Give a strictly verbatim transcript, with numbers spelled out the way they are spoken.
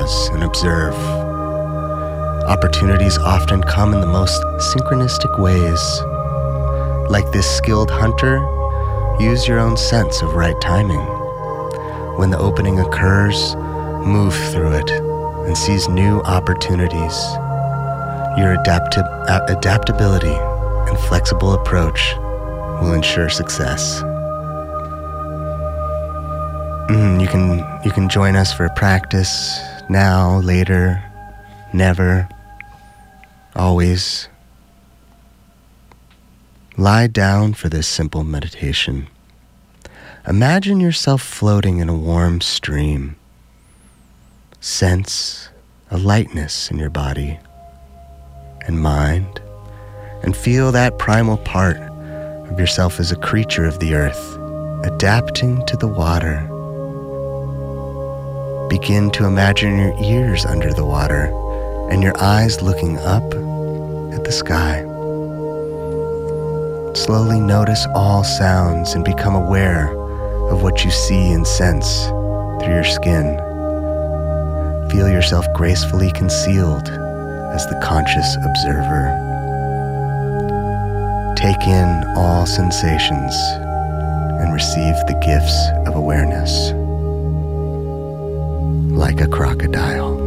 pause and observe. Opportunities often come in the most synchronistic ways. Like this skilled hunter, use your own sense of right timing. When the opening occurs, move through it and seize new opportunities. Your adapti- adaptability and flexible approach will ensure success. Mm, you can you can join us for practice now, later, never, always. Lie down for this simple meditation. Imagine yourself floating in a warm stream. Sense a lightness in your body and mind, and feel that primal part of yourself as a creature of the earth, adapting to the water. Begin to imagine your ears under the water and your eyes looking up at the sky. Slowly notice all sounds and become aware of what you see and sense through your skin. Feel yourself gracefully concealed as the conscious observer. Take in all sensations and receive the gifts of awareness. Like a crocodile.